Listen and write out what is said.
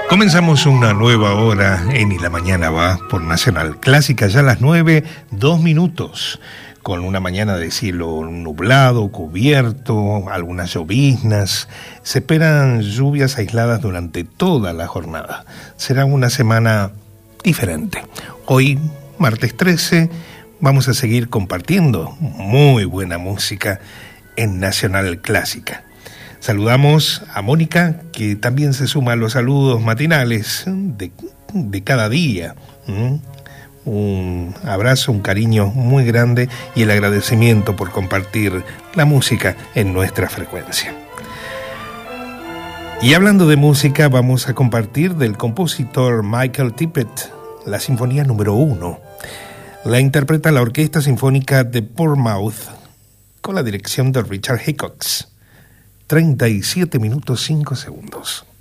Comenzamos una nueva hora en Y la Mañana Va por Nacional Clásica, ya a las 9:02, con una mañana de cielo nublado, cubierto, algunas lloviznas. Se esperan lluvias aisladas durante toda la jornada. Será una semana diferente. Hoy, martes 13, vamos a seguir compartiendo muy buena música en Nacional Clásica. Saludamos a Mónica, que también se suma a los saludos matinales de cada día. Un abrazo, un cariño muy grande y el agradecimiento por compartir la música en nuestra frecuencia. Y hablando de música, vamos a compartir del compositor Michael Tippett, la Sinfonía número 1. La interpreta la Orquesta Sinfónica de Bournemouth con la dirección de Richard Hickox. 37 minutos 5 segundos.